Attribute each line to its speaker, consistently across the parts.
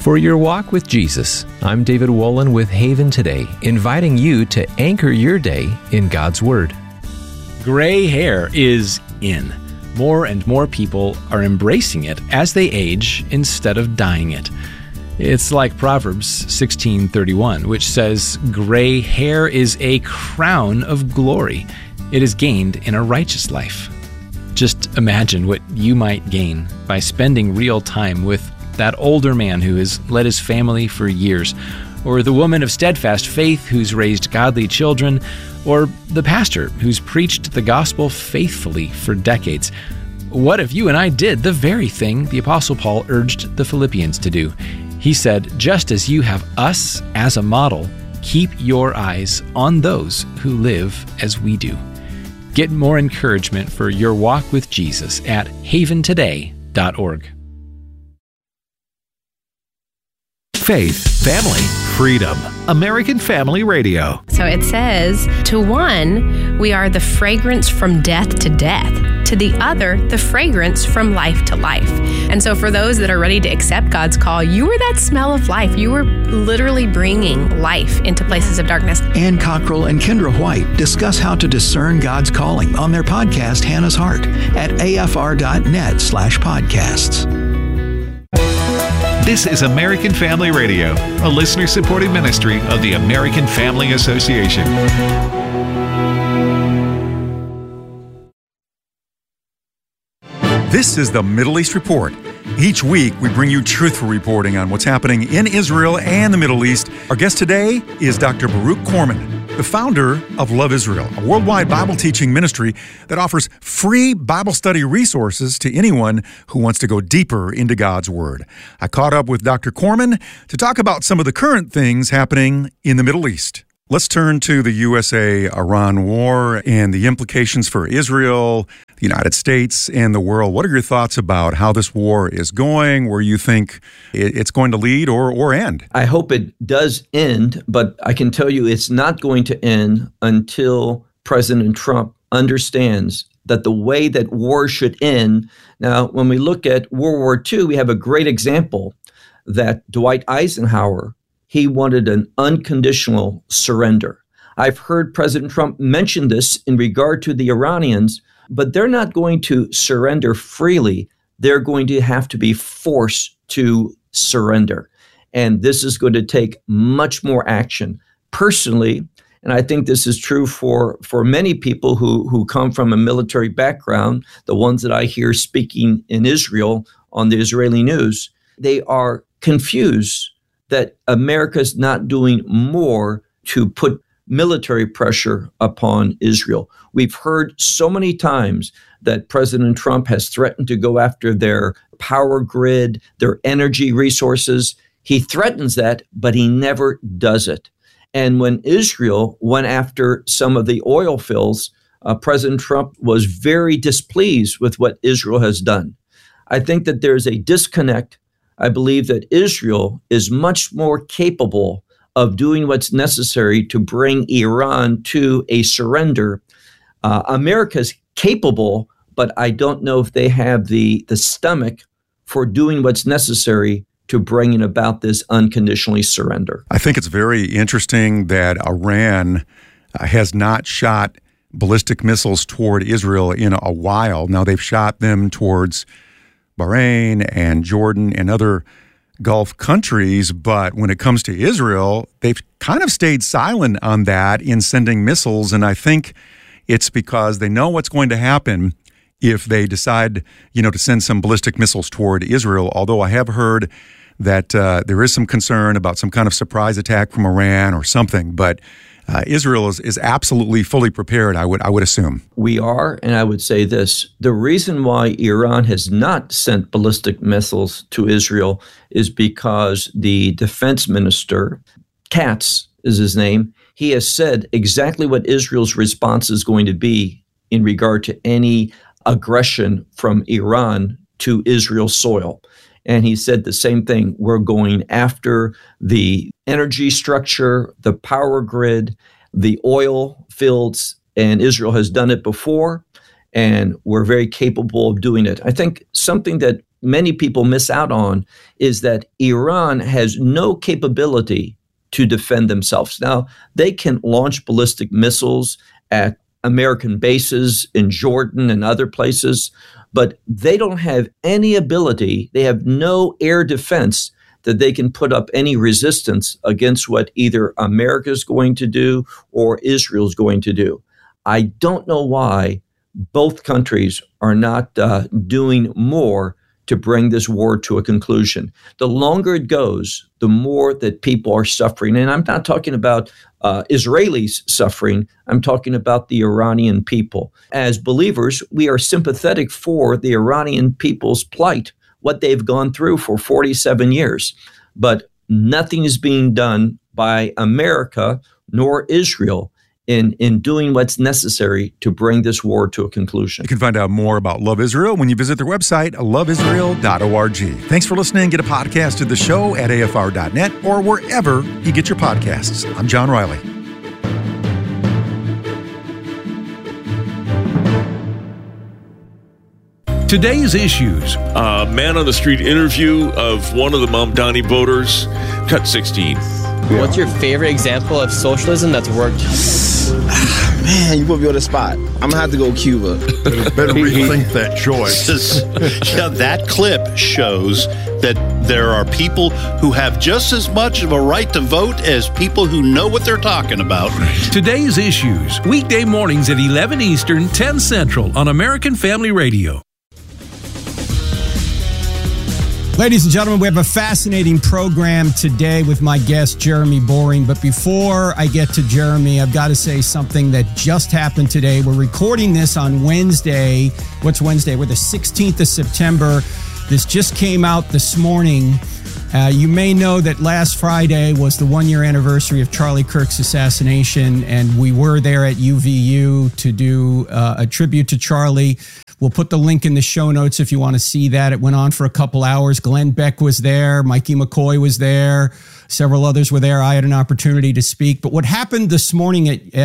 Speaker 1: For your walk with Jesus, I'm David Wolin with Haven Today, inviting you to anchor your day in God's Word.
Speaker 2: Gray hair is in. More and more people are embracing it as they age instead of dyeing it. It's like Proverbs 16:31, which says, "Gray hair is a crown of glory. It is gained in a righteous life." Just imagine what you might gain by spending real time with that older man who has led his family for years, or the woman of steadfast faith who's raised godly children, or the pastor who's preached the gospel faithfully for decades. What if you and I did the very thing the Apostle Paul urged the Philippians to do? He said, "Just as you have us as a model, keep your eyes on those who live as we do." Get more encouragement for your walk with Jesus at haventoday.org.
Speaker 3: Faith, family, freedom. American Family Radio.
Speaker 4: So it says, to one, we are the fragrance from death to death. To the other, the fragrance from life to life. And so for those that are ready to accept God's call, you were that smell of life. You were literally bringing life into places of darkness.
Speaker 5: Ann Cockrell and Kendra White discuss how to discern God's calling on their podcast, Hannah's Heart, at afr.net/podcasts.
Speaker 3: This is American Family Radio, a listener-supported ministry of the American Family Association.
Speaker 6: This is the Middle East Report. Each week, we bring you truthful reporting on what's happening in Israel and the Middle East. Our guest today is Dr. Baruch Corman, the founder of Love Israel, a worldwide Bible teaching ministry that offers free Bible study resources to anyone who wants to go deeper into God's Word. I caught up with Dr. Corman to talk about some of the current things happening in the Middle East. Let's turn to the USA-Iran war and the implications for Israel, the United States, and the world. What are your thoughts about how this war is going, where you think it's going to lead or end?
Speaker 7: I hope it does end, but I can tell you it's not going to end until President Trump understands that the way that war should end. Now, when we look at World War II, we have a great example that Dwight Eisenhower, he wanted an unconditional surrender. I've heard President Trump mention this in regard to the Iranians, but they're not going to surrender freely. They're going to have to be forced to surrender. And this is going to take much more action. Personally, and I think this is true for many people who come from a military background, the ones that I hear speaking in Israel on the Israeli news, they are confused that America's not doing more to put military pressure upon Israel. We've heard so many times that President Trump has threatened to go after their power grid, their energy resources. He threatens that, but he never does it. And when Israel went after some of the oil fields, President Trump was very displeased with what Israel has done. I think that there's a disconnect. I believe that Israel is much more capable of doing what's necessary to bring Iran to a surrender. America's capable, but I don't know if they have the stomach for doing what's necessary to bringing about this unconditionally surrender.
Speaker 6: I think it's very interesting that Iran has not shot ballistic missiles toward Israel in a while. Now they've shot them towards Bahrain and Jordan and other Gulf countries, but when it comes to Israel, they've kind of stayed silent on that in sending missiles, and I think it's because they know what's going to happen if they decide, to send some ballistic missiles toward Israel, although I have heard that there is some concern about some kind of surprise attack from Iran or something, but Israel is absolutely fully prepared, I would assume.
Speaker 7: We are, and I would say this. The reason why Iran has not sent ballistic missiles to Israel is because the defense minister, Katz is his name, he has said exactly what Israel's response is going to be in regard to any aggression from Iran to Israel's soil. And he said the same thing. We're going after the energy structure, the power grid, the oil fields, and Israel has done it before, and we're very capable of doing it. I think something that many people miss out on is that Iran has no capability to defend themselves. Now, they can launch ballistic missiles at American bases in Jordan and other places, but they don't have any ability. They have no air defense that they can put up any resistance against what either America is going to do or Israel is going to do. I don't know why both countries are not doing more to bring this war to a conclusion. The longer it goes, the more that people are suffering. And I'm not talking about Israelis suffering. I'm talking about the Iranian people. As believers, we are sympathetic for the Iranian people's plight, what they've gone through for 47 years. But nothing is being done by America nor Israel in doing what's necessary to bring this war to a conclusion.
Speaker 6: You can find out more about Love Israel when you visit their website, loveisrael.org. Thanks for listening. Get a podcast of the show at afr.net or wherever you get your podcasts. I'm John Riley.
Speaker 8: Today's issues.
Speaker 9: Man on the street interview of one of the Mamdani voters, cut 16.
Speaker 10: What's your favorite example of socialism that's worked?
Speaker 11: Man, you put me on the spot. I'm going to have to go Cuba.
Speaker 12: Better rethink that choice.
Speaker 13: Yeah, that clip shows that there are people who have just as much of a right to vote as people who know what they're talking about.
Speaker 8: Today's issues. Weekday mornings at 11 Eastern, 10 Central on American Family Radio.
Speaker 14: Ladies and gentlemen, we have a fascinating program today with my guest, Jeremy Boring. But before I get to Jeremy, I've got to say something that just happened today. We're recording this on Wednesday. What's Wednesday? We're the 16th of September. This just came out this morning. You may know that last Friday was the one-year anniversary of Charlie Kirk's assassination, and we were there at UVU to do a tribute to Charlie. We'll put the link in the show notes if you want to see that. It went on for a couple hours. Glenn Beck was there. Mikey McCoy was there. Several others were there. I had an opportunity to speak. But what happened this morning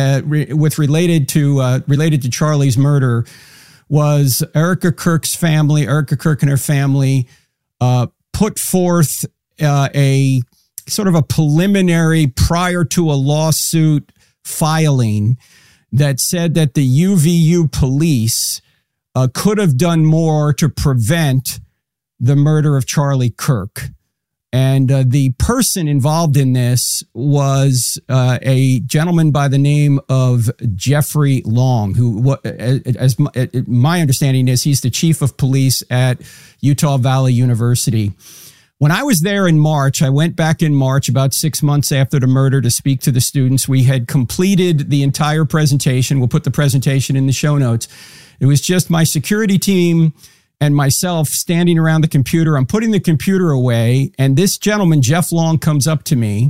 Speaker 14: related to Charlie's murder was Erica Kirk's family, Erica Kirk and her family, put forth a sort of a preliminary prior to a lawsuit filing that said that the UVU police could have done more to prevent the murder of Charlie Kirk. And the person involved in this was a gentleman by the name of Jeffrey Long, who, as my understanding is, he's the chief of police at Utah Valley University. When I was there in March, I went back in March, about 6 months after the murder, to speak to the students. We had completed the entire presentation. We'll put the presentation in the show notes. It was just my security team and myself standing around the computer. I'm putting the computer away, and this gentleman, Jeff Long, comes up to me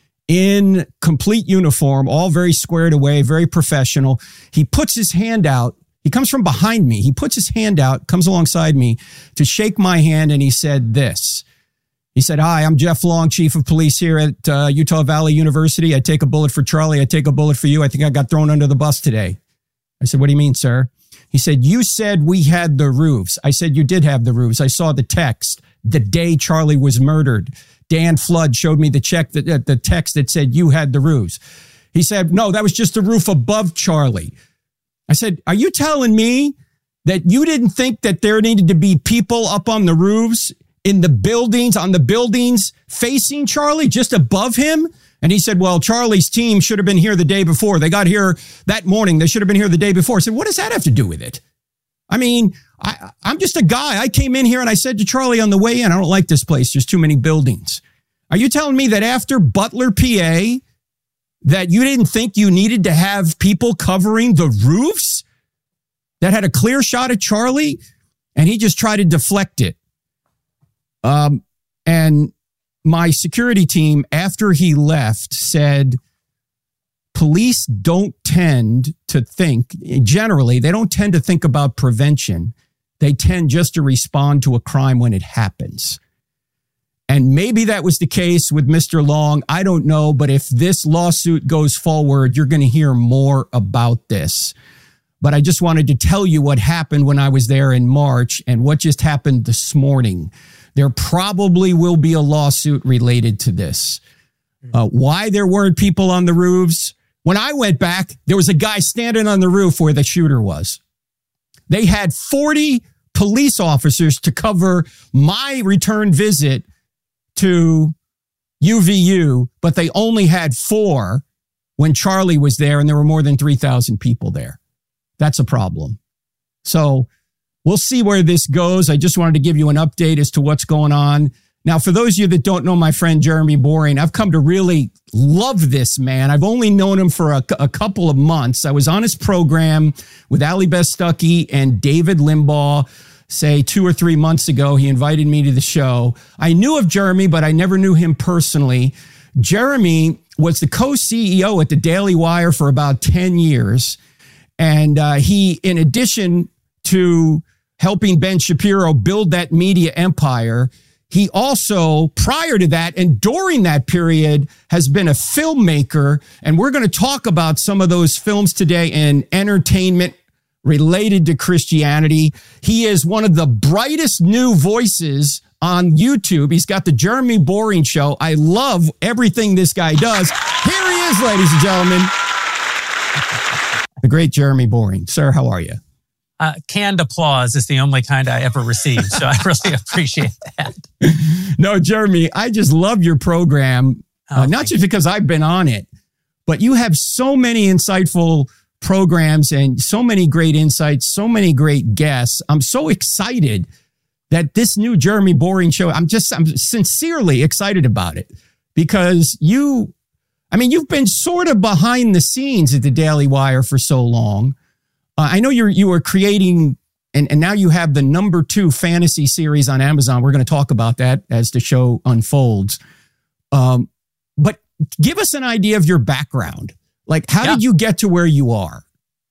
Speaker 14: in complete uniform, all very squared away, very professional. He puts his hand out. He comes from behind me. He puts his hand out, comes alongside me to shake my hand, and he said this. He said, "Hi, I'm Jeff Long, chief of police here at Utah Valley University. I take a bullet for Charlie. I take a bullet for you. I think I got thrown under the bus today." I said, "What do you mean, sir?" He said, "You said we had the roofs." I said, "You did have the roofs. I saw the text the day Charlie was murdered. Dan Flood showed me the text that said you had the roofs." He said, "No, that was just the roof above Charlie." I said, "Are you telling me that you didn't think that there needed to be people up on the roofs in the buildings, on the buildings facing Charlie, just above him?" And he said, "Well, Charlie's team should have been here the day before. They got here that morning. They should have been here the day before." I said, "What does that have to do with it? I mean, I'm just a guy. I came in here and I said to Charlie on the way in, I don't like this place. There's too many buildings. Are you telling me that after Butler, PA, that you didn't think you needed to have people covering the roofs that had a clear shot at Charlie?" And he just tried to deflect it. And my security team, after he left, said police don't tend to think, generally, they don't tend to think about prevention. They tend just to respond to a crime when it happens. And maybe that was the case with Mr. Long. I don't know. But if this lawsuit goes forward, you're going to hear more about this. but I just wanted to tell you what happened when I was there in March and what just happened this morning. There probably will be a lawsuit related to this. Why there weren't people on the roofs? When I went back, there was a guy standing on the roof where the shooter was. They had 40 police officers to cover my return visit to UVU, but they only had 4 when Charlie was there, and there were more than 3,000 people there. That's a problem. So we'll see where this goes. I just wanted to give you an update as to what's going on. Now, for those of you that don't know my friend Jeremy Boring, I've come to really love this man. I've only known him for a couple of months. I was on his program with Ali Bestucky and David Limbaugh, say 2 or 3 months ago. He invited me to the show. I knew of Jeremy, but I never knew him personally. Jeremy was the co-CEO at the Daily Wire for about 10 years. And he, in addition to helping Ben Shapiro build that media empire, he also, prior to that and during that period, has been a filmmaker. And we're going to talk about some of those films today in entertainment related to Christianity. He is one of the brightest new voices on YouTube. He's got the Jeremy Boring Show. I love everything this guy does. Here he is, ladies and gentlemen. The great Jeremy Boring. Sir, how are you?
Speaker 15: Canned applause is the only kind I ever received, so I really appreciate that.
Speaker 14: No, Jeremy, I just love your program, not just because I've been on it, but you have so many insightful programs and so many great insights, so many great guests. I'm so excited that this new Jeremy Boring Show, I'm sincerely excited about it because you've been sort of behind the scenes at the Daily Wire for so long. I know you were creating, and now you have the #2 fantasy series on Amazon. We're going to talk about that as the show unfolds. But give us an idea of your background. Like, how did you get to where you are?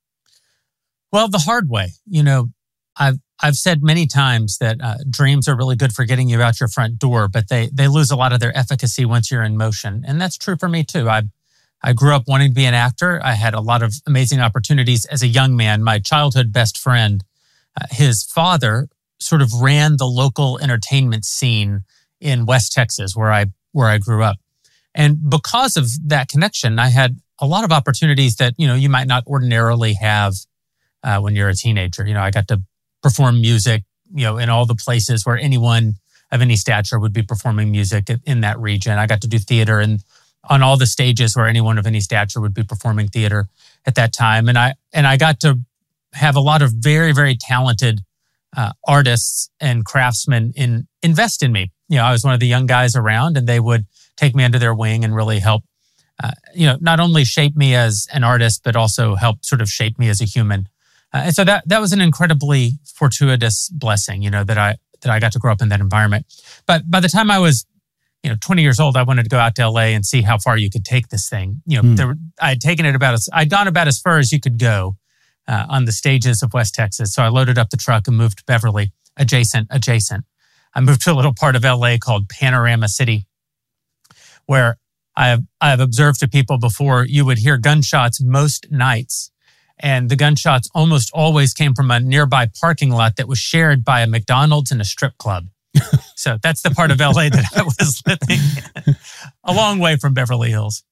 Speaker 15: Well, the hard way. I've said many times that dreams are really good for getting you out your front door, but they lose a lot of their efficacy once you're in motion. And that's true for me too. I grew up wanting to be an actor. I had a lot of amazing opportunities as a young man. My childhood best friend, his father sort of ran the local entertainment scene in West Texas, where I grew up. And because of that connection, I had a lot of opportunities that, you might not ordinarily have when you're a teenager. I got to perform music, in all the places where anyone of any stature would be performing music in that region. I got to do theater and on all the stages where anyone of any stature would be performing theater at that time. And I got to have a lot of very, very talented artists and craftsmen invest in me. I was one of the young guys around, and they would take me under their wing and really help, not only shape me as an artist, but also help sort of shape me as a human. And so that was an incredibly fortuitous blessing, that I got to grow up in that environment. But by the time I was 20 years old, I wanted to go out to LA and see how far you could take this thing. I'd gone about as far as you could go on the stages of West Texas. So I loaded up the truck and moved to Beverly, adjacent. I moved to a little part of LA called Panorama City, where I've observed to people before, you would hear gunshots most nights. And the gunshots almost always came from a nearby parking lot that was shared by a McDonald's and a strip club. So that's the part of LA that I was living in, a long way from Beverly Hills.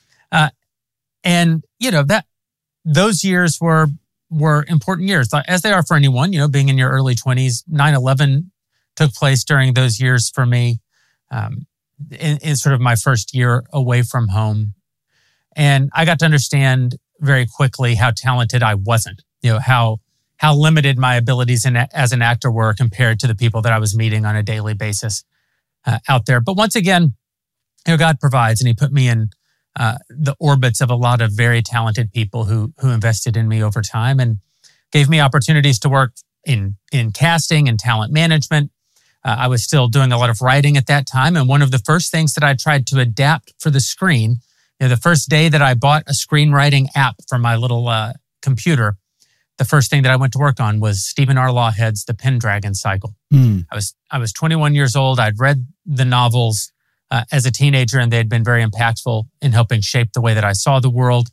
Speaker 15: And those years were important years, as they are for anyone, being in your early 20s. 9/11 took place during those years for me, in sort of my first year away from home. And I got to understand very quickly how talented I wasn't, how limited my abilities as an actor were compared to the people that I was meeting on a daily basis out there. But once again, God provides, and He put me in the orbits of a lot of very talented people who invested in me over time and gave me opportunities to work in casting and talent management. I was still doing a lot of writing at that time. And one of the first things that I tried to adapt for the screen, the first day that I bought a screenwriting app for my little computer, the first thing that I went to work on was Stephen R. Lawhead's The Pendragon Cycle. I was 21 years old. I'd read the novels as a teenager, and they had been very impactful in helping shape the way that I saw the world.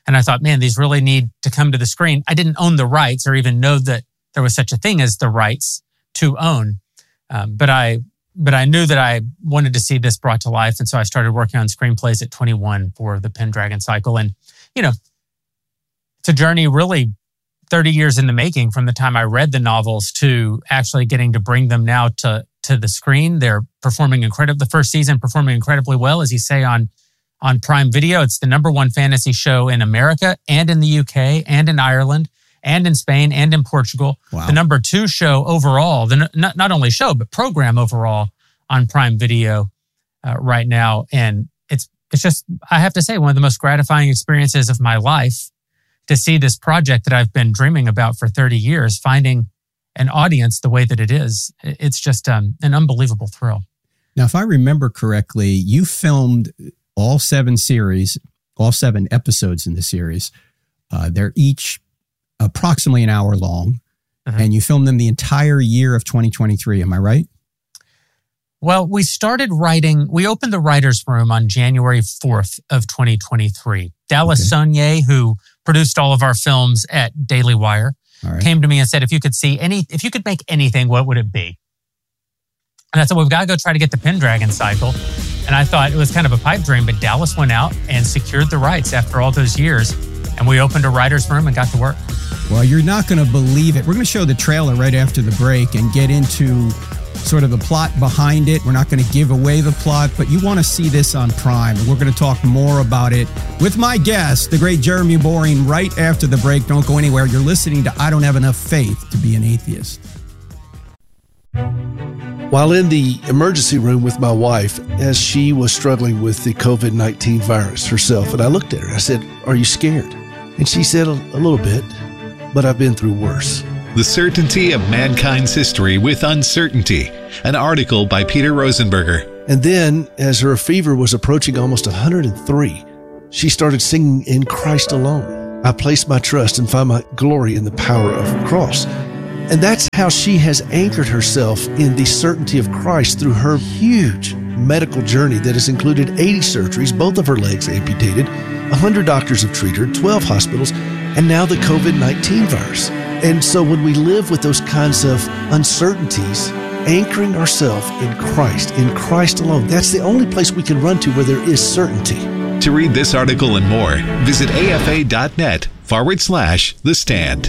Speaker 15: And I thought, man, these really need to come to the screen. I didn't own the rights or even know that there was such a thing as the rights to own. But I knew that I wanted to see this brought to life. And so I started working on screenplays at 21 for the Pendragon Cycle. And, it's a journey really 30 years in the making from the time I read the novels to actually getting to bring them now to the screen. They're performing the first season performing incredibly well, as you say, on Prime Video. It's the #1 fantasy show in America and in the UK and in Ireland and in Spain and in Portugal. Wow. The #2 show overall, not only show, but program overall on Prime Video right now. And it's just, I have to say, one of the most gratifying experiences of my life to see this project that I've been dreaming about for 30 years, finding an audience the way that it is. It's just an unbelievable thrill.
Speaker 14: Now, if I remember correctly, you filmed all 7 episodes in the series. They're each approximately an hour long, and you filmed them the entire year of 2023. Am I right?
Speaker 15: Well, we opened the writer's room on January 4th of 2023. Dallas Saunier, who produced all of our films at Daily Wire, came to me and said, if you could make anything, what would it be? And I said, we've got to go try to get the Pendragon Cycle. And I thought it was kind of a pipe dream, but Dallas went out and secured the rights after all those years. And we opened a writer's room and got to work.
Speaker 14: Well, you're not going to believe it. We're going to show the trailer right after the break and get into sort of the plot behind it. We're not going to give away the plot, but you want to see this on Prime. And we're going to talk more about it with my guest, the great Jeremy Boring, right after the break. Don't go anywhere. You're listening to I Don't Have Enough Faith to Be an Atheist.
Speaker 16: While in the emergency room with my wife, as she was struggling with the COVID-19 virus herself, and I looked at her, I said, "Are you scared?" And she said, a little bit, but I've been through worse.
Speaker 3: The Certainty of Mankind's History with Uncertainty, an article by Peter Rosenberger.
Speaker 16: And then, as her fever was approaching almost 103, she started singing In Christ Alone. I place my trust and find my glory in the power of the cross. And that's how she has anchored herself in the certainty of Christ through her huge medical journey that has included 80 surgeries, both of her legs amputated, 100 doctors have treated her, 12 hospitals, and now the COVID-19 virus. And so when we live with those kinds of uncertainties, anchoring ourselves in Christ alone, that's the only place we can run to where there is certainty.
Speaker 3: To read this article and more, visit afa.net/The Stand.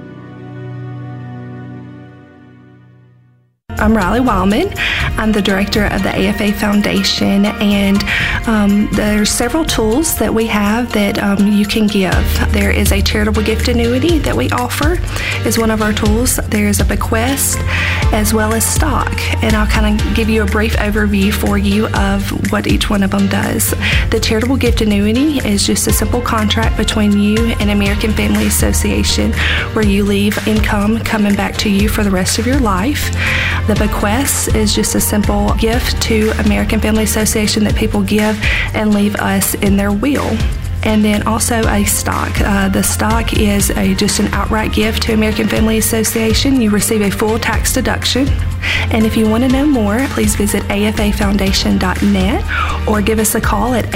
Speaker 17: I'm Riley Wildman. I'm the director of the AFA Foundation, and there's several tools that we have that you can give. There is a charitable gift annuity that we offer is one of our tools. There's a bequest as well as stock, and I'll kind of give you a brief overview for you of what each one of them does. The charitable gift annuity is just a simple contract between you and American Family Association where you leave income coming back to you for the rest of your life. The bequest is just a simple gift to American Family Association that people give and leave us in their will. And then also a stock. The stock is just an outright gift to American Family Association. You receive a full tax deduction. And if you want to know more, please visit afafoundation.net or give us a call at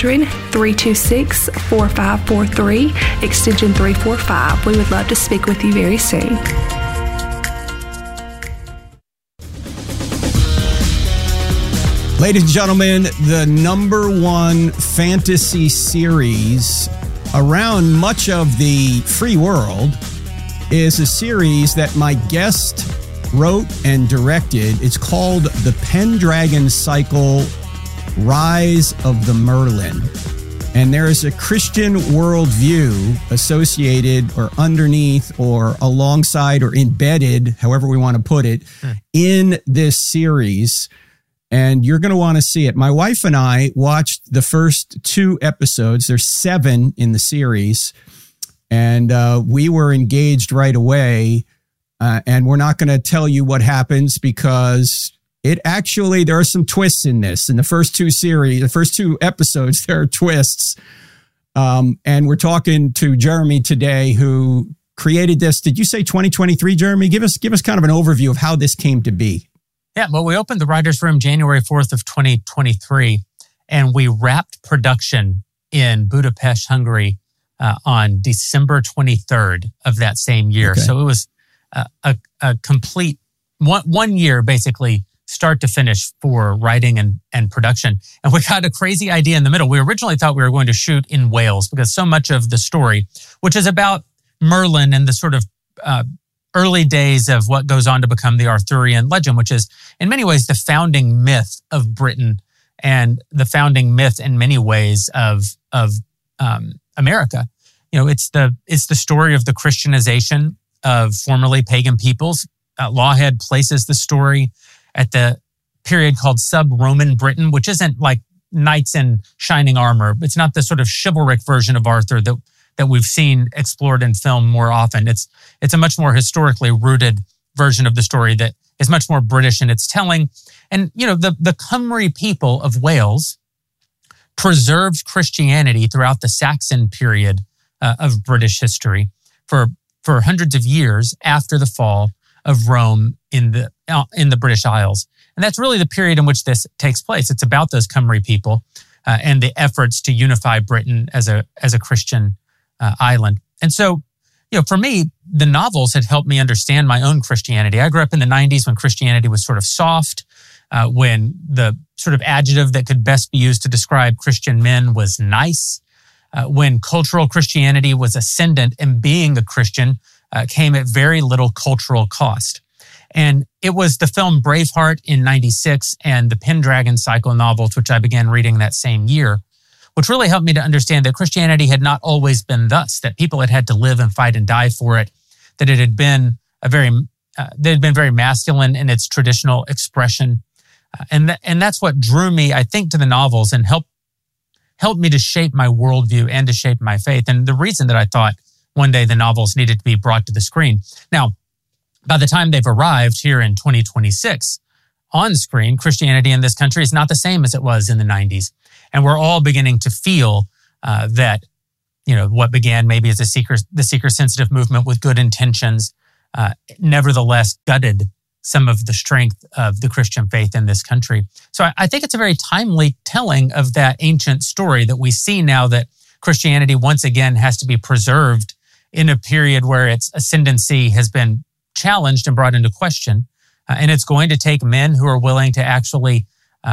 Speaker 17: 800-326-4543, extension 345. We would love to speak with you very soon.
Speaker 14: Ladies and gentlemen, the #1 fantasy series around much of the free world is a series that my guest wrote and directed. It's called The Pendragon Cycle, Rise of the Merlin. And there is a Christian worldview associated or underneath or alongside or embedded, however we want to put it, in this series. And you're going to want to see it. My wife and I watched the first 2 episodes. There's 7 in the series. And we were engaged right away. And we're not going to tell you what happens because there are some twists in this. In the first 2 episodes, there are twists. And we're talking to Jeremy today, who created this. Did you say 2023, Jeremy? Give us kind of an overview of how this came to be.
Speaker 15: Yeah, well, we opened the writer's room January 4th of 2023, and we wrapped production in Budapest, Hungary on December 23rd of that same year.
Speaker 14: Okay.
Speaker 15: So it was a complete 1 year, basically, start to finish for writing and production. And we got a crazy idea in the middle. We originally thought we were going to shoot in Wales because so much of the story, which is about Merlin and the sort of early days of what goes on to become the Arthurian legend, which is in many ways the founding myth of Britain and the founding myth in many ways of America. It's the story of the Christianization of formerly pagan peoples. Lawhead places the story at the period called sub-Roman Britain, which isn't like knights in shining armor. It's not the sort of chivalric version of Arthur that we've seen explored in film more often. It's a much more historically rooted version of the story that is much more British in its telling. And, the Cymry people of Wales preserved Christianity throughout the Saxon period of British history for hundreds of years after the fall of Rome in the British Isles. And that's really the period in which this takes place. It's about those Cymry people and the efforts to unify Britain as a Christian island. And so, for me, the novels had helped me understand my own Christianity. I grew up in the 90s when Christianity was sort of soft, when the sort of adjective that could best be used to describe Christian men was nice, when cultural Christianity was ascendant, and being a Christian came at very little cultural cost. And it was the film Braveheart in 96 and the Pendragon Cycle novels, which I began reading that same year, which really helped me to understand that Christianity had not always been thus, that people had to live and fight and die for it, that it had been very masculine in its traditional expression. And that's what drew me, I think, to the novels and helped me to shape my worldview and to shape my faith. And the reason that I thought one day the novels needed to be brought to the screen. Now, by the time they've arrived here in 2026, on screen, Christianity in this country is not the same as it was in the 90s. And we're all beginning to feel that, what began maybe as the seeker-sensitive movement with good intentions, nevertheless gutted some of the strength of the Christian faith in this country. So I think it's a very timely telling of that ancient story that we see now that Christianity once again has to be preserved in a period where its ascendancy has been challenged and brought into question. And it's going to take men who are willing to actually,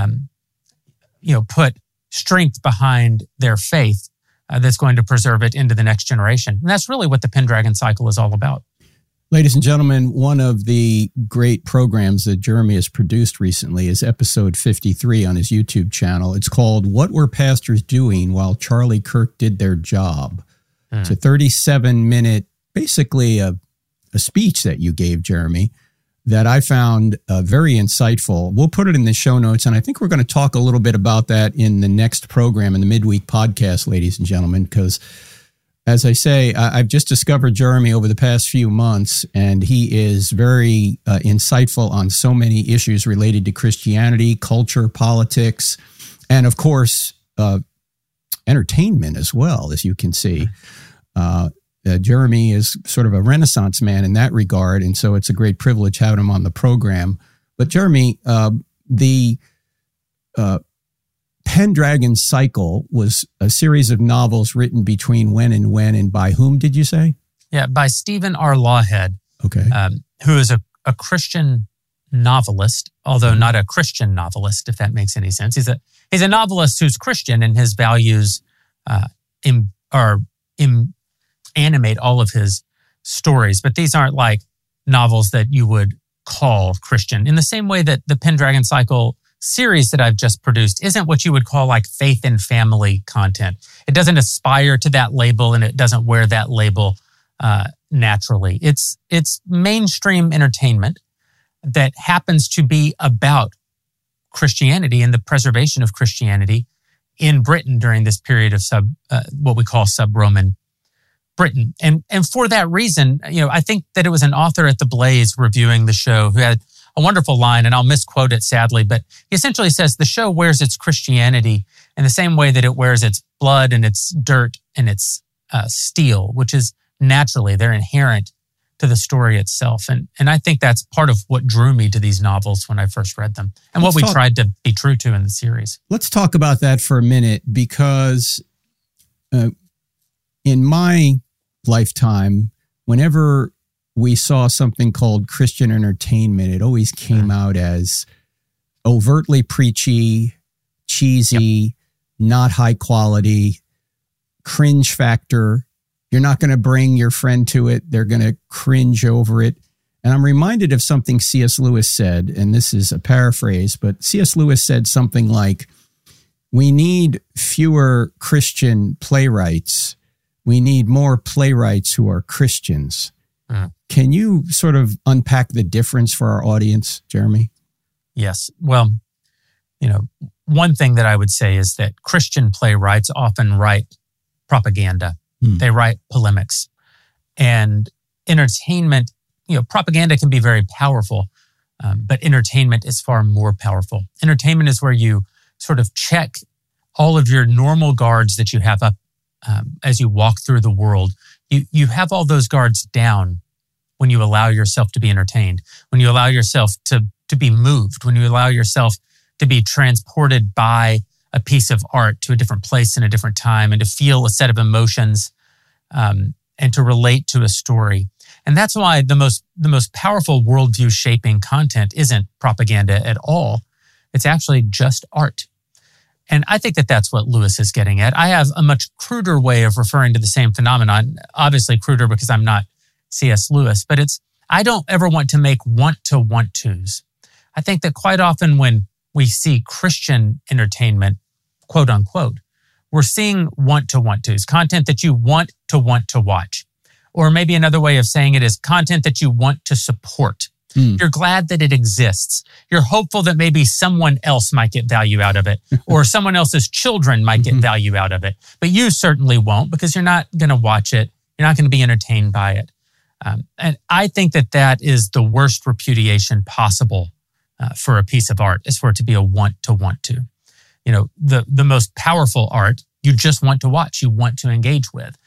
Speaker 15: put strength behind their faith that's going to preserve it into the next generation. And that's really what the Pendragon Cycle is all about.
Speaker 14: Ladies and gentlemen, one of the great programs that Jeremy has produced recently is episode 53 on his YouTube channel. It's called What Were Pastors Doing While Charlie Kirk Did Their Job? It's a 37-minute, basically a speech that you gave, Jeremy, that I found very insightful. We'll put it in the show notes, and I think we're going to talk a little bit about that in the next program, in the midweek podcast, ladies and gentlemen, because as I say, I've just discovered Jeremy over the past few months, and he is very insightful on so many issues related to Christianity, culture, politics, and of course, entertainment as well, as you can see. Jeremy is sort of a Renaissance man in that regard, and so it's a great privilege having him on the program. But Jeremy, the Pendragon Cycle was a series of novels written between when and by whom, did you say?
Speaker 15: Yeah, by Stephen R. Lawhead,
Speaker 14: okay,
Speaker 15: who is a Christian novelist, although not a Christian novelist, if that makes any sense. He's a novelist who's Christian, and his values animate all of his stories. But these aren't like novels that you would call Christian. In the same way that the Pendragon Cycle series that I've just produced isn't what you would call like faith and family content. It doesn't aspire to that label, and it doesn't wear that label naturally. It's mainstream entertainment that happens to be about Christianity and the preservation of Christianity in Britain during this period of what we call sub-Roman Britain. And for that reason, I think that it was an author at The Blaze reviewing the show who had a wonderful line, and I'll misquote it sadly, but he essentially says the show wears its Christianity in the same way that it wears its blood and its dirt and its steel, which is naturally, they're inherent to the story itself. And I think that's part of what drew me to these novels when I first read them, and what we tried to be true to in the series.
Speaker 14: Let's talk about that for a minute, because in my lifetime, whenever we saw something called Christian entertainment, it always came out as overtly preachy, cheesy, not high quality, cringe factor. You're not going to bring your friend to it. They're going to cringe over it. And I'm reminded of something C.S. Lewis said, and this is a paraphrase, but C.S. Lewis said something like, we need fewer Christian playwrights. We need more playwrights who are Christians. Can you sort of unpack the difference for our audience, Jeremy?
Speaker 15: Yes. Well, one thing that I would say is that Christian playwrights often write propaganda. They write polemics. And entertainment, propaganda can be very powerful, but entertainment is far more powerful. Entertainment is where you sort of check all of your normal guards that you have up as you walk through the world. You have all those guards down when you allow yourself to be entertained, when you allow yourself to be moved, when you allow yourself to be transported by a piece of art to a different place in a different time, and to feel a set of emotions and to relate to a story. And that's why the most powerful worldview shaping content isn't propaganda at all. It's actually just art. And I think that that's what Lewis is getting at. I have a much cruder way of referring to the same phenomenon, obviously cruder because I'm not C.S. Lewis, but I don't ever want to make want-to-want-tos. I think that quite often when we see Christian entertainment, quote unquote, we're seeing want-to-want-tos, content that you want to watch. Or maybe another way of saying it is content that you want to support. You're glad that it exists. You're hopeful that maybe someone else might get value out of it, or someone else's children might get value out of it. But you certainly won't, because you're not going to watch it. You're not going to be entertained by it. And I think that is the worst repudiation possible for a piece of art, is for it to be a want to. The most powerful art you just want to watch, you want to engage with.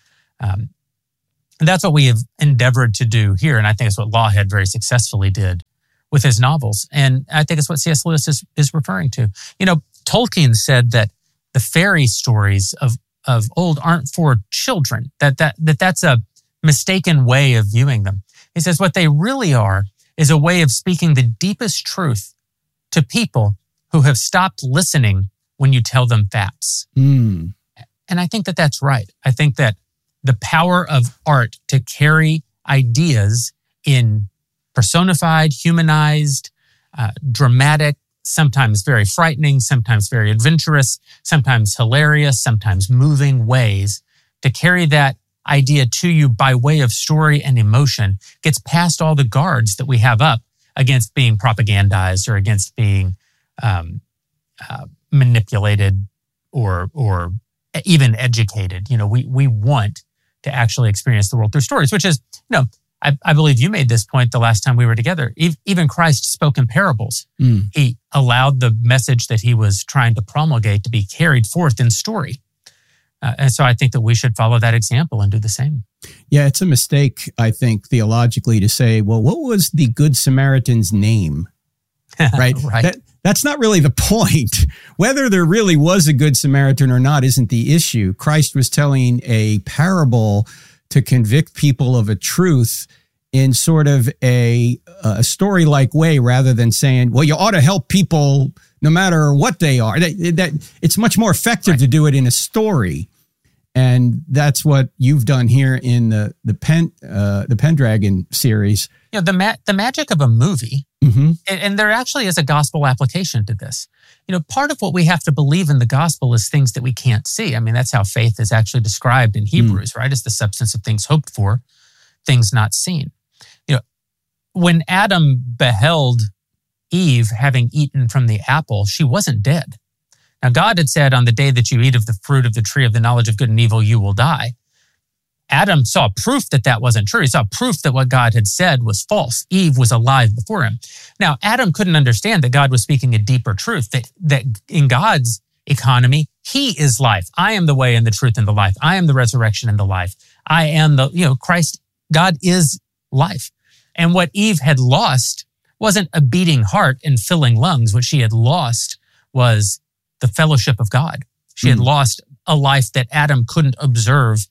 Speaker 15: And that's what we have endeavored to do here. And I think it's what Lawhead very successfully did with his novels. And I think it's what C.S. Lewis is referring to. Tolkien said that the fairy stories of old aren't for children, that's a mistaken way of viewing them. He says what they really are is a way of speaking the deepest truth to people who have stopped listening when you tell them facts. And I think that that's right. I think that the power of art to carry ideas in personified, humanized, dramatic, sometimes very frightening, sometimes very adventurous, sometimes hilarious, sometimes moving ways, to carry that idea to you by way of story and emotion gets past all the guards that we have up against being propagandized or against being manipulated or even educated. We want to actually experience the world through stories, which is, I believe you made this point the last time we were together. Even Christ spoke in parables. He allowed the message that he was trying to promulgate to be carried forth in story. And so I think that we should follow that example and do the same.
Speaker 14: Yeah, it's a mistake, I think, theologically to say, well, what was the Good Samaritan's name? Right?
Speaker 15: Right.
Speaker 14: That's not really the point. Whether there really was a Good Samaritan or not isn't the issue. Christ was telling a parable to convict people of a truth in sort of a story-like way, rather than saying, well, you ought to help people no matter what they are. That it's much more effective to do it in a story. And that's what you've done here in the Pendragon series.
Speaker 15: The magic of a movie, and there actually is a gospel application to this. Part of what we have to believe in the gospel is things that we can't see. I mean, that's how faith is actually described in Hebrews, right? It's the substance of things hoped for, things not seen. When Adam beheld Eve having eaten from the apple, she wasn't dead. Now, God had said, on the day that you eat of the fruit of the tree of the knowledge of good and evil, you will die. Adam saw proof that wasn't true. He saw proof that what God had said was false. Eve was alive before him. Now, Adam couldn't understand that God was speaking a deeper truth, that in God's economy, he is life. I am the way and the truth and the life. I am the resurrection and the life. I am Christ. God is life. And what Eve had lost wasn't a beating heart and filling lungs. What she had lost was the fellowship of God. She had lost a life that Adam couldn't observe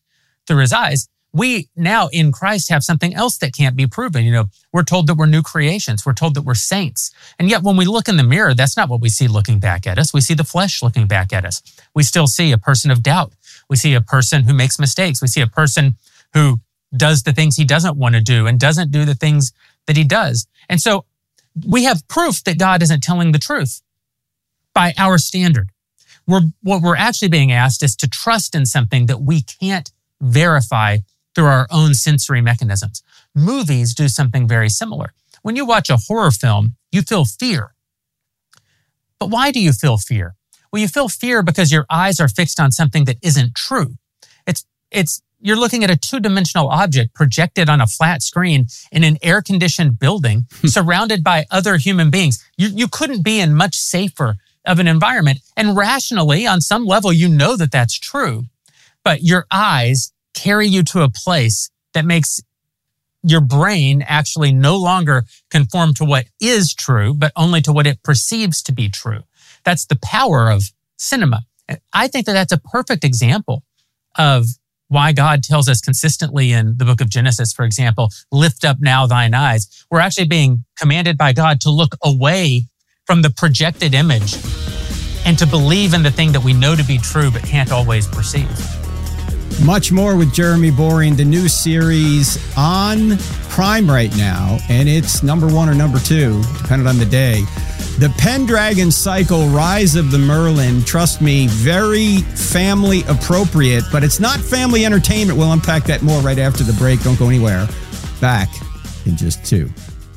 Speaker 15: through his eyes. We now in Christ have something else that can't be proven. You know, we're told that we're new creations. We're told that we're saints. And yet when we look in the mirror, that's not what we see looking back at us. We see the flesh looking back at us. We still see a person of doubt. We see a person who makes mistakes. We see a person who does the things he doesn't want to do and doesn't do the things that he does. And so we have proof that God isn't telling the truth by our standard. What we're actually being asked is to trust in something that we can't verify through our own sensory mechanisms. Movies do something very similar. When you watch a horror film, you feel fear. But why do you feel fear? Well, you feel fear because your eyes are fixed on something that isn't true. You're looking at a two-dimensional object projected on a flat screen in an air-conditioned building surrounded by other human beings. You couldn't be in much safer of an environment. And rationally, on some level, you know that that's true. But your eyes carry you to a place that makes your brain actually no longer conform to what is true, but only to what it perceives to be true. That's the power of cinema. I think that that's a perfect example of why God tells us consistently in the book of Genesis, for example, lift up now thine eyes. We're actually being commanded by God to look away from the projected image and to believe in the thing that we know to be true but can't always perceive.
Speaker 14: Much more with Jeremy Boring, the new series on Prime right now, and it's number 1 or number 2, depending on the day. The Pendragon Cycle, Rise of the Merlin, trust me, very family appropriate, but it's not family entertainment. We'll unpack that more right after the break. Don't go anywhere. Back in just 2.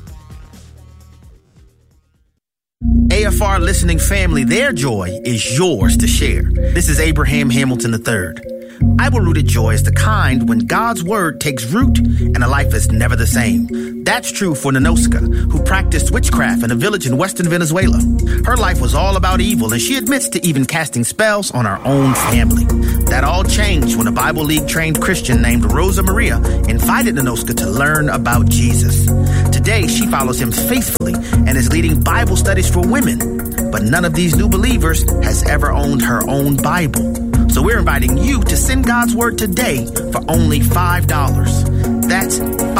Speaker 11: AFR listening family, their joy is yours to share. This is Abraham Hamilton III. Bible-rooted joy is the kind when God's word takes root and a life is never the same. That's true for Nanoska, who practiced witchcraft in a village in western Venezuela. Her life was all about evil, and she admits to even casting spells on her own family. That all changed when a Bible League-trained Christian named Rosa Maria invited Nanoska to learn about Jesus. Today, she follows him faithfully and is leading Bible studies for women. But none of these new believers has ever owned her own Bible. So we're inviting you to send God's word today for only $5. That's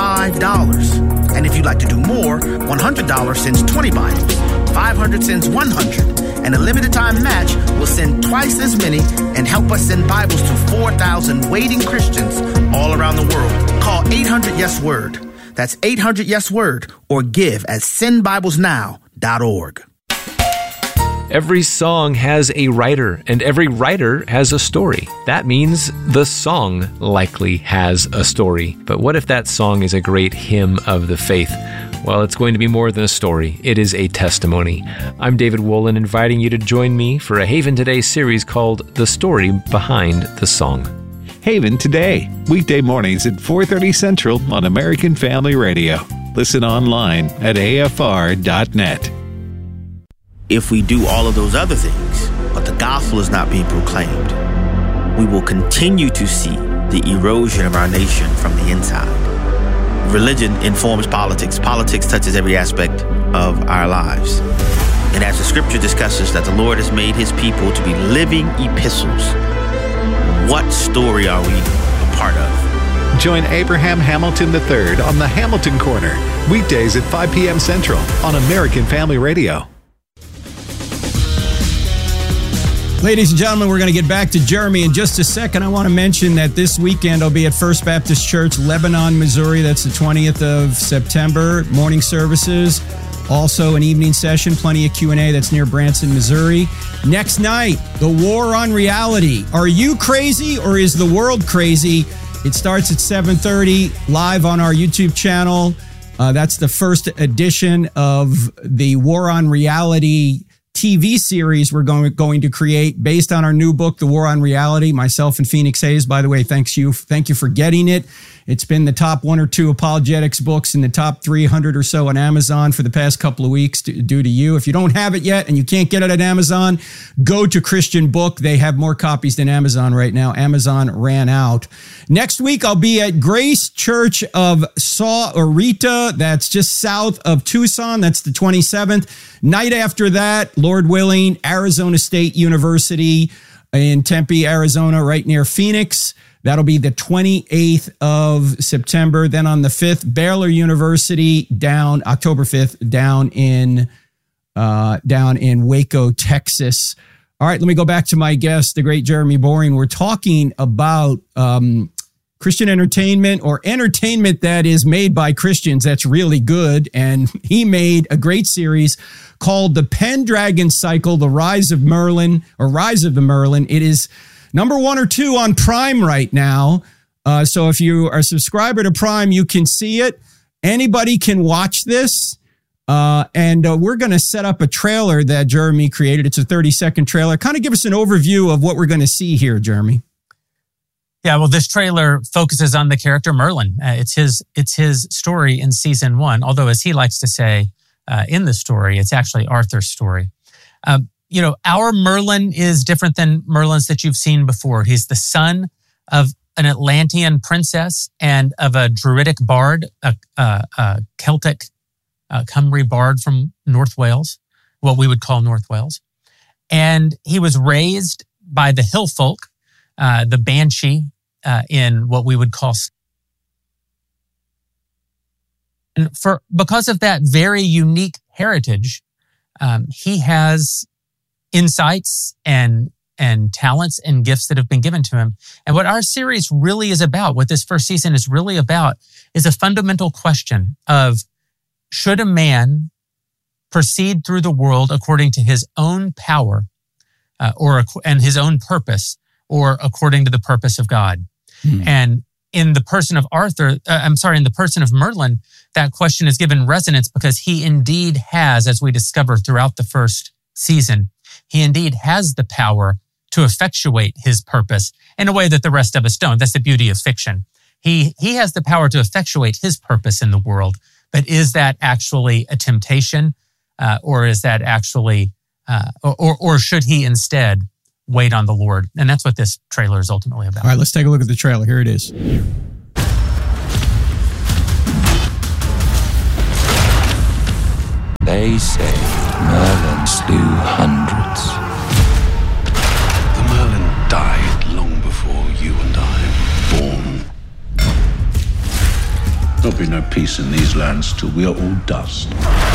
Speaker 11: $5. And if you'd like to do more, $100 sends 20 Bibles, $500 sends 100, and a limited time match will send twice as many and help us send Bibles to 4,000 waiting Christians all around the world. Call 800-YES-WORD. That's 800-YES-WORD, or give at sendbiblesnow.org.
Speaker 1: Every song has a writer, and every writer has a story. That means the song likely has a story. But what if that song is a great hymn of the faith? Well, it's going to be more than a story. It is a testimony. I'm David Wolin, inviting you to join me for a Haven Today series called The Story Behind the Song.
Speaker 3: Haven Today, weekday mornings at 4:30 Central on American Family Radio. Listen online at afr.net.
Speaker 11: If we do all of those other things, but the gospel is not being proclaimed, we will continue to see the erosion of our nation from the inside. Religion informs politics. Politics touches every aspect of our lives. And as the scripture discusses that the Lord has made his people to be living epistles, what story are we a part of?
Speaker 3: Join Abraham Hamilton III on the Hamilton Corner, weekdays at 5 p.m. Central on American Family Radio.
Speaker 14: Ladies and gentlemen, we're going to get back to Jeremy in just a second. I want to mention that this weekend I'll be at First Baptist Church, Lebanon, Missouri. That's the 20th of September. Morning services, also an evening session, plenty of Q&A. That's near Branson, Missouri. Next night, the War on Reality. Are you crazy or is the world crazy? It starts at 7:30 live on our YouTube channel. That's the first edition of the War on Reality TV series we're going to create based on our new book, The War on Reality. Myself and Phoenix Hayes, by the way, thank you for getting it. It's been the top 1 or 2 apologetics books in the top 300 or so on Amazon for the past couple of weeks due to you. If you don't have it yet and you can't get it at Amazon, go to Christian Book. They have more copies than Amazon right now. Amazon ran out. Next week, I'll be at Grace Church of Sahuarita. That's just south of Tucson. That's the 27th. Night after that, Lord willing, Arizona State University in Tempe, Arizona, right near Phoenix. That'll be the 28th of September. Then on the 5th, Baylor University October 5th, down in Waco, Texas. All right, let me go back to my guest, the great Jeremy Boring. We're talking about Christian entertainment, or entertainment that is made by Christians that's really good. And he made a great series called The Pendragon Cycle, The Rise of Merlin, or Rise of the Merlin. It is number 1 or 2 on Prime right now. So if you are a subscriber to Prime, you can see it. Anybody can watch this. And we're going to set up a trailer that Jeremy created. It's a 30-second trailer. Kind of give us an overview of what we're going to see here, Jeremy.
Speaker 15: Yeah, well, this trailer focuses on the character Merlin. It's his story in season 1. Although, as he likes to say in the story, it's actually Arthur's story. Our Merlin is different than Merlins that you've seen before. He's the son of an Atlantean princess and of a Druidic bard, a Celtic Cymru bard from North Wales, what we would call North Wales. And he was raised by the hill folk, the Banshee, in what we would call. And because of that very unique heritage, he has insights and talents and gifts that have been given to him. And what our series really is about, what this first season is really about, is a fundamental question of, should a man proceed through the world according to his own power and his own purpose, or according to the purpose of God? And in the person of in the person of Merlin, that question is given resonance because he indeed has, as we discover throughout the first season, he indeed has the power to effectuate his purpose in a way that the rest of us don't. That's the beauty of fiction. He has the power to effectuate his purpose in the world, but is that actually a temptation, or is that actually, or should he instead wait on the Lord? And that's what this trailer is ultimately about.
Speaker 14: All right, let's take a look at the trailer. Here it is.
Speaker 18: They say Merlin slew hundreds.
Speaker 19: The Merlin died long before you and I were born. There'll be no peace in these lands till we are all dust.